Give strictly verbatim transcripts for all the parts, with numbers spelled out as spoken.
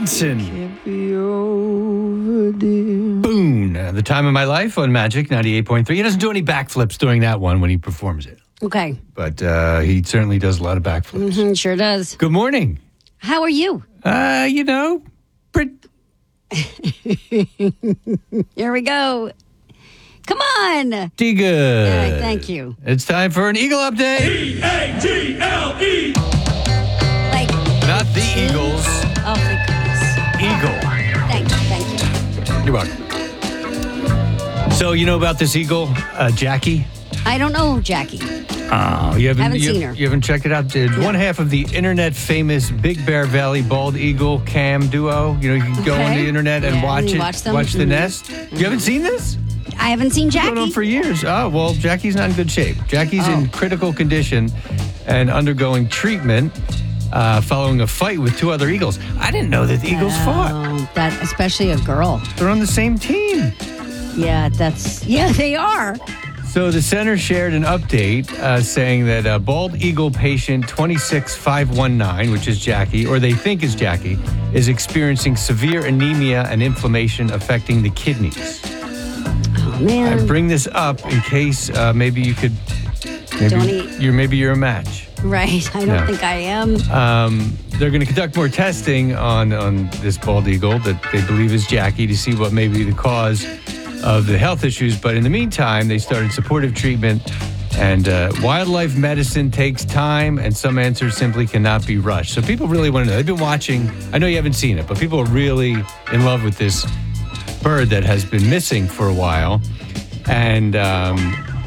Johnson. Boone. Uh, The Time of My Life on Magic ninety-eight point three. He doesn't do any backflips during that one when he performs it. Okay. But uh, he certainly does a lot of backflips. Mm-hmm, sure does. Good morning. How are you? Uh, you know, pretty... Here we go. Come on. Pretty good. Yeah, thank you. It's time for an Eagle update. E A G L E. Like, Not the Eagles. oh, thank goodness. Eagle. Thank you, thank you. You're welcome. So you know about this eagle, uh, Jackie? I don't know Jackie. Oh, you haven't, Haven't you, seen her. You haven't checked it out? It's No. one half of the internet famous Big Bear Valley bald eagle cam duo. You know, you can go on Okay. the internet and Yeah, watch and it. watch them. the Mhm. nest. You haven't seen this? I haven't seen It's Jackie. going on for years. Oh, well, Jackie's not in good shape. Jackie's in Oh. critical condition and undergoing treatment uh, following a fight with two other eagles. I didn't know that the eagles fought. Oh, that, especially a girl. They're on the same team. Yeah, that's, yeah, they are. So the center shared an update uh, saying that a bald eagle patient two six five one nine, which is Jackie, or they think is Jackie, is experiencing severe anemia and inflammation affecting the kidneys. Oh, I man. bring this up in case uh, maybe you could, maybe Don't eat. you're maybe you're a match. Right. I don't Yeah. think I am. Um, they're going to conduct more testing on on this bald eagle that they believe is Jackie to see what may be the cause of the health issues. But in the meantime, they started supportive treatment. And uh, wildlife medicine takes time, and some answers simply cannot be rushed. So people really want to know. They've been watching. I know you haven't seen it, but people are really in love with this bird that has been missing for a while. And um,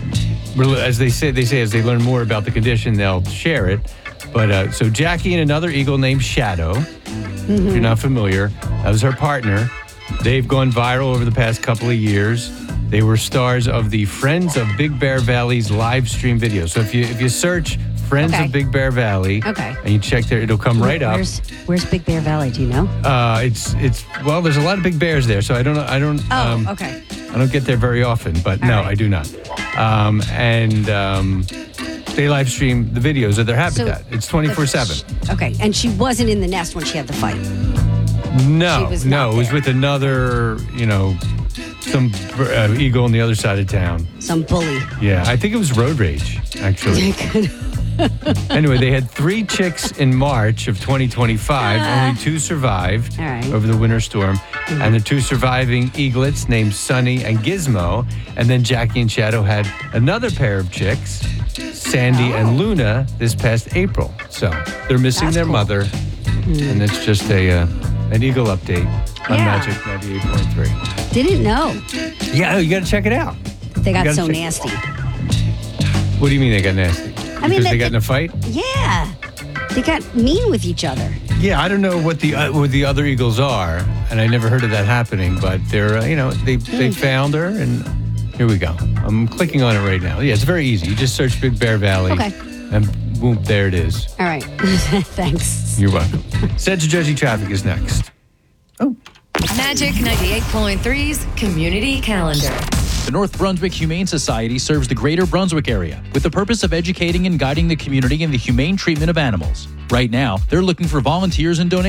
as they say, they say as they learn more about the condition, they'll share it. But uh, so Jackie and another eagle named Shadow, Mm-hmm. if you're not familiar, that was her partner. They've gone viral over the past couple of years. They were stars of the Friends of Big Bear Valley's live stream video. So if you if you search Friends Okay. of Big Bear Valley, Okay. and you check there, it'll come right up. Where's, where's Big Bear Valley? Do you know? Uh, it's it's well, there's a lot of big bears there, so I don't know. I don't. Oh, um, okay. I don't get there very often, but All no, right. I do not. Um, and um, they live stream the videos of their habitat. it's twenty-four seven. Okay. And she wasn't in the nest when she had the fight. No, she was no, not it was there. with another, you know, some uh, eagle on the other side of town. Some bully. Yeah, I think it was road rage, actually. Anyway, they had three chicks in March of twenty twenty-five. Ah. Only two survived All right. over the winter storm. And the two surviving eaglets named Sunny and Gizmo. And then Jackie and Shadow had another pair of chicks, Sandy Oh. and Luna, this past April. So they're missing That's their cool. mother. And it's just a uh, an eagle update on Yeah. Magic ninety-eight point three. Didn't know. Yeah, you got to check it out. They got gotta so check- nasty. What do you mean they got nasty? I mean, Because they- they got in a fight? Yeah. They got mean with each other. Yeah, I don't know what the uh, what the other eagles are, and I never heard of that happening. But they're uh, you know they they found her, and here we go. I'm clicking on it right now. Yeah, it's very easy. You just search Big Bear Valley, Okay. and boom, there it is. All right. Thanks. You're welcome. Sedge Jersey Traffic is next. Oh, Magic ninety-eight point three's Community Calendar. The North Brunswick Humane Society serves the greater Brunswick area with the purpose of educating and guiding the community in the humane treatment of animals. Right now, they're looking for volunteers and donations.